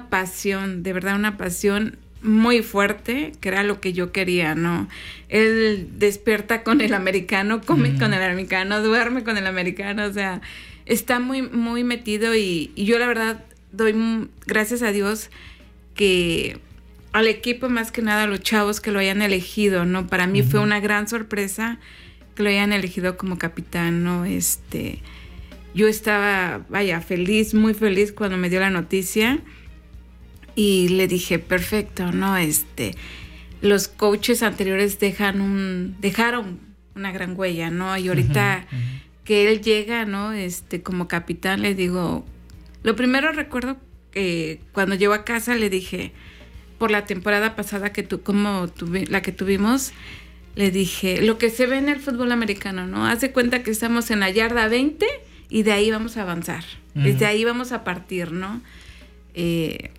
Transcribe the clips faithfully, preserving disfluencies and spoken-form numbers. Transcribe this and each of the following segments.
una pasión, de verdad una pasión muy fuerte, que era lo que yo quería, ¿no? Él despierta con el americano, come mm. con el americano, duerme con el americano, o sea, está muy, muy metido y, y yo la verdad doy gracias a Dios que al equipo, más que nada a los chavos que lo hayan elegido, ¿no? Para mí uh-huh. fue una gran sorpresa que lo hayan elegido como capitán, ¿no? Este, yo estaba, vaya, feliz, muy feliz cuando me dio la noticia. Y le dije, perfecto, ¿no? Este, los coaches anteriores dejan un, dejaron una gran huella, ¿no? Y ahorita uh-huh, uh-huh. que él llega, ¿no? Este, como capitán, le digo, lo primero recuerdo que cuando llegó a casa le dije, por la temporada pasada que tú, como tuvi, la que tuvimos, le dije, lo que se ve en el fútbol americano, ¿no? Haz de cuenta que estamos en la yarda veinte y de ahí vamos a avanzar, uh-huh. desde ahí vamos a partir, ¿no? Eh...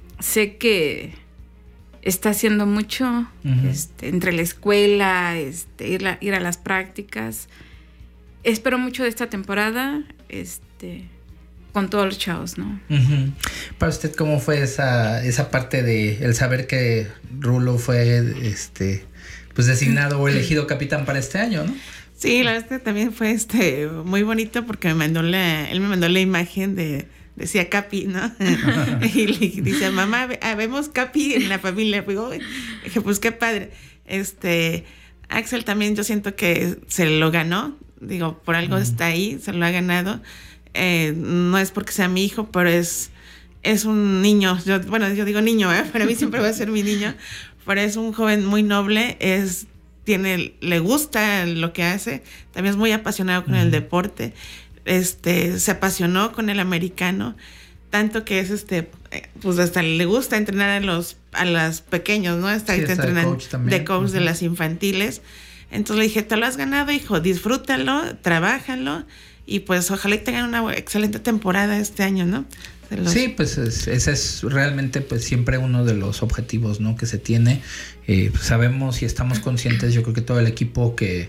Sé que está haciendo mucho uh-huh. este, entre la escuela, este, ir, la, ir a las prácticas. Espero mucho de esta temporada este, con todos los chavos, ¿no? Uh-huh. Para usted, ¿cómo fue esa, esa parte de el saber que Rulo fue este, pues designado o elegido capitán para este año, ¿no? Sí, la verdad también fue este, muy bonito porque me mandó la, él me mandó la imagen de... Decía Capi, ¿no? Y le dice, mamá, vemos Capi en la familia. Dije, pues qué padre. Este, Axel también yo siento que se lo ganó. Digo, por algo mm. está ahí, se lo ha ganado. Eh, no es porque sea mi hijo, pero es, es un niño. Yo, bueno, yo digo niño, ¿eh? Para mí siempre va a ser mi niño. Pero es un joven muy noble, es, tiene, le gusta lo que hace. También es muy apasionado con mm. el deporte. Este, se apasionó con el americano, tanto que es este, pues hasta le gusta entrenar a los, a los pequeños, ¿no? Está, sí, está entrenando de coach, de, coach uh-huh. de las infantiles. Entonces le dije, te lo has ganado, hijo, disfrútalo, trabájalo y pues ojalá tengan una excelente temporada este año, ¿no? Los... Sí, pues es, ese es realmente pues siempre uno de los objetivos, ¿no? Que se tiene. Eh, pues sabemos y estamos conscientes, yo creo que todo el equipo que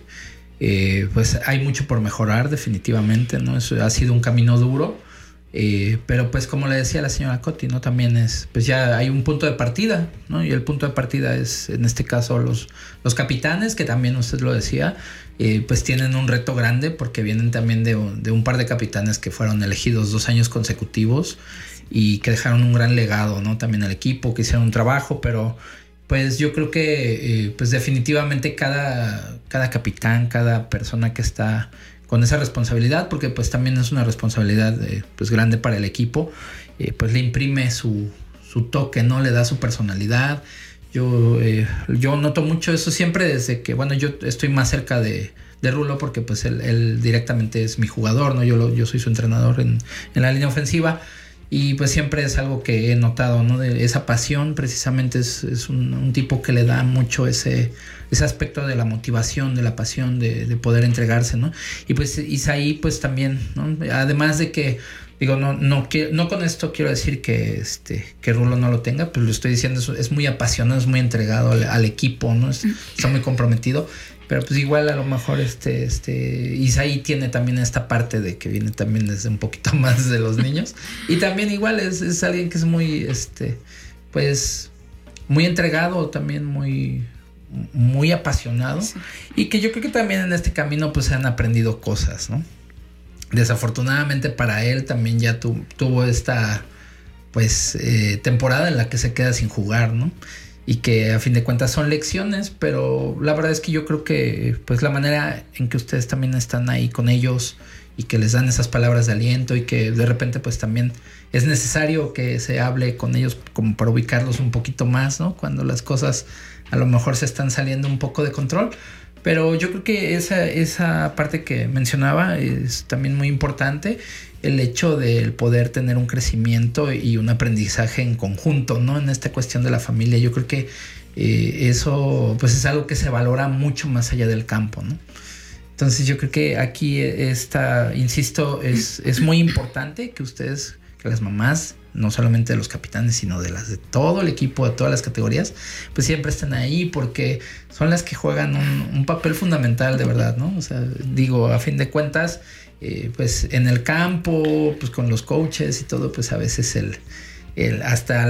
Eh, pues hay mucho por mejorar definitivamente, ¿no? Eso ha sido un camino duro, eh, pero pues como le decía la señora Coti, ¿no? También es, pues ya hay un punto de partida, ¿no? Y el punto de partida es, en este caso, los, los capitanes, que también usted lo decía, eh, pues tienen un reto grande porque vienen también de, de un par de capitanes que fueron elegidos dos años consecutivos y que dejaron un gran legado, ¿no? También al equipo, que hicieron un trabajo, pero... Pues yo creo que eh, pues definitivamente cada, cada capitán, cada persona que está con esa responsabilidad, porque pues también es una responsabilidad eh, pues grande para el equipo, eh, pues le imprime su, su toque, ¿no? Le da su personalidad. Yo, eh, yo noto mucho eso siempre desde que, bueno, yo estoy más cerca de, de Rulo porque pues él, él directamente es mi jugador, ¿no? Yo, lo, yo soy su entrenador en, en la línea ofensiva. Y pues siempre es algo que he notado, ¿no? De esa pasión, precisamente es, es un, un tipo que le da mucho ese, ese aspecto de la motivación, de la pasión, de, de poder entregarse, ¿no? Y pues Isaí, pues también, ¿no? Además de que, digo, no, no, no con esto quiero decir que, este, que Rulo no lo tenga, pues lo estoy diciendo, es, es muy apasionado, es muy entregado al, al equipo, ¿no? Es, está muy comprometido. Pero pues igual a lo mejor este, este Isaí tiene también esta parte de que viene también desde un poquito más de los niños. Y también igual es, es alguien que es muy, este, pues, muy entregado, también muy, muy apasionado. Sí. Y que yo creo que también en este camino pues han aprendido cosas, ¿no? Desafortunadamente para él también ya tu, tuvo esta, pues, eh, temporada en la que se queda sin jugar, ¿no? Y que a fin de cuentas son lecciones, pero la verdad es que yo creo que pues la manera en que ustedes también están ahí con ellos y que les dan esas palabras de aliento y que de repente pues también es necesario que se hable con ellos como para ubicarlos un poquito más, ¿no? Cuando las cosas a lo mejor se están saliendo un poco de control. Pero yo creo que esa, esa parte que mencionaba es también muy importante, el hecho de poder tener un crecimiento y un aprendizaje en conjunto, ¿no? En esta cuestión de la familia, yo creo que eh, eso pues es algo que se valora mucho más allá del campo, ¿no? Entonces yo creo que aquí esta, insisto, es, es muy importante que ustedes, que las mamás, no solamente de los capitanes, sino de las de todo el equipo, de todas las categorías, pues siempre están ahí porque son las que juegan un, un papel fundamental de verdad, ¿no? O sea, digo, a fin de cuentas, eh, pues en el campo, pues con los coaches y todo, pues a veces el, el hasta